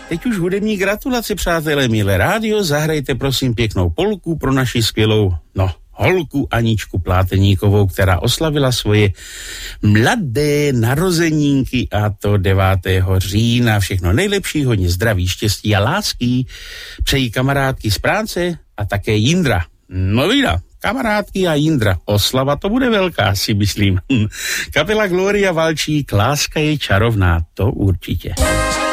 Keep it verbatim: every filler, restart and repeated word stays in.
Teď už hudební gratulace, přátelé, milé rádio, zahrajte prosím pěknou polku pro naši skvělou, no, holku Aničku Pláteníkovou, která oslavila svoje mladé narozenínky, a to devátého října. Všechno nejlepší, hodně zdraví, štěstí a lásky přejí kamarádky z práce a také Jindra. No vida, kamarádky a Jindra, oslava to bude velká, si myslím. Kapela Gloria Valčík, láska je čarovná, to určitě.